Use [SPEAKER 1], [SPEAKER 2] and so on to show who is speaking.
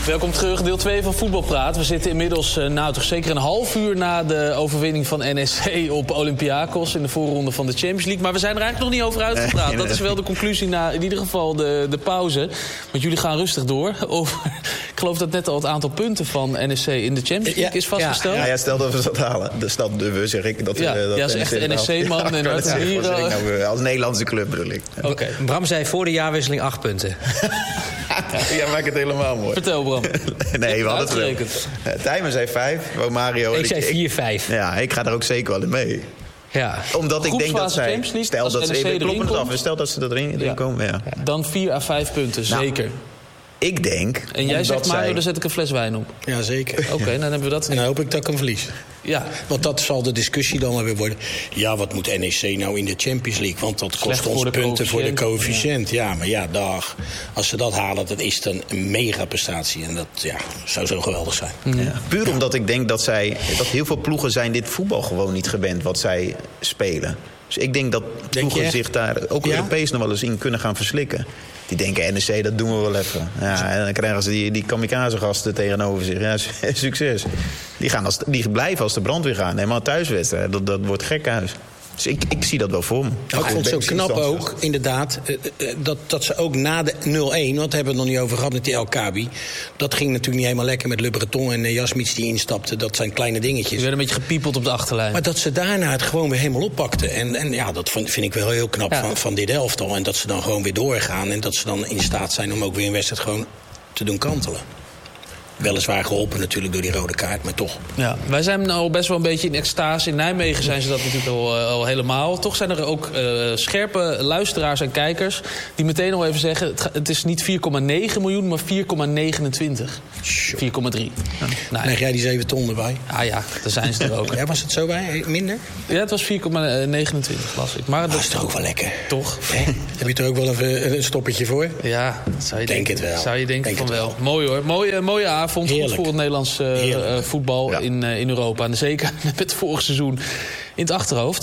[SPEAKER 1] Welkom terug, deel 2 van Voetbalpraat. We zitten inmiddels toch zeker een half uur na de overwinning van NEC op Olympiakos in de voorronde van de Champions League. Maar we zijn er eigenlijk nog niet over uitgepraat. Dat is wel de conclusie na in ieder geval de pauze. Want jullie gaan rustig door. Ik geloof dat net al het aantal punten van NEC in de Champions League is vastgesteld.
[SPEAKER 2] Ja, stel dat we dat halen. Dus dat zeg ik. Dat
[SPEAKER 1] is echt een NEC-man.
[SPEAKER 2] Als Nederlandse club bedoel ik.
[SPEAKER 1] Okay.
[SPEAKER 3] Bram zei voor de jaarwisseling 8 punten.
[SPEAKER 2] Ja, maak het helemaal mooi.
[SPEAKER 1] Vertel, Bram.
[SPEAKER 2] Nee, we hadden het wel. Tijmen zei 5. Mario,
[SPEAKER 3] ik zei 4-5.
[SPEAKER 2] Ja, ik ga er ook zeker wel in mee.
[SPEAKER 3] Ja.
[SPEAKER 2] Omdat ik denk dat zij... Stel dat ze erin komen. Ja.
[SPEAKER 1] Dan 4 à 5 punten, zeker.
[SPEAKER 2] Ik denk...
[SPEAKER 1] En jij zegt, Mario, daar zet ik een fles wijn op.
[SPEAKER 4] Ja, zeker.
[SPEAKER 1] Oké, dan hebben we dat.
[SPEAKER 4] En dan hoop ik dat ik hem verlies.
[SPEAKER 1] Ja.
[SPEAKER 4] Want dat zal de discussie dan weer worden. Ja, wat moet NEC nou in de Champions League? Want dat kost ons punten voor de coëfficiënt. Ja, maar ja, dag. Als ze dat halen, dat is dan een mega prestatie. En dat zou zo geweldig zijn.
[SPEAKER 2] Ja. Puur omdat ik denk dat heel veel ploegen zijn dit voetbal gewoon niet gewend wat zij spelen. Dus ik denk dat ploegen zich daar ook Europees nog wel eens in kunnen gaan verslikken. Die denken, NEC, dat doen we wel even. Ja, en dan krijgen ze die kamikaze-gasten tegenover zich. Ja, succes. Die blijven als de brandweer gaan. Helemaal thuiswedstrijd. Dat wordt gekhuis. Dus ik zie dat wel voor me.
[SPEAKER 4] Ik vond het zo knap ook, inderdaad, dat ze ook na de 0-1... want daar hebben we het nog niet over gehad met die El Kabi... dat ging natuurlijk niet helemaal lekker met Le Breton en Jasmits die instapten. Dat zijn kleine dingetjes.
[SPEAKER 1] Die werden een beetje gepiepeld op de achterlijn.
[SPEAKER 4] Maar dat ze daarna het gewoon weer helemaal oppakten. En ja, dat vind ik wel heel knap van dit elftal. En dat ze dan gewoon weer doorgaan... en dat ze dan in staat zijn om ook weer een wedstrijd gewoon te doen kantelen. Weliswaar geholpen natuurlijk door die rode kaart, maar toch.
[SPEAKER 1] Ja, wij zijn al best wel een beetje in extase. In Nijmegen zijn ze dat natuurlijk al helemaal. Toch zijn er ook scherpe luisteraars en kijkers... die meteen al even zeggen... het is niet 4,9 miljoen, maar 4,29. 4,3.
[SPEAKER 4] Ja. Leg jij die 7 ton erbij?
[SPEAKER 1] Ah ja, daar zijn ze er ook.
[SPEAKER 4] Ja, was het zo bij? Minder?
[SPEAKER 1] Ja, het was 4,29, las ik. Maar
[SPEAKER 4] dat is toch ook wel lekker?
[SPEAKER 1] Toch?
[SPEAKER 4] Heb je er ook wel even een stoppertje voor?
[SPEAKER 1] Ja, dat zou je
[SPEAKER 4] denken. Het wel.
[SPEAKER 1] Zou je denken van wel. Mooi hoor. Mooie avond. Goed voor het Nederlands voetbal in Europa. En zeker met het vorige seizoen in het achterhoofd.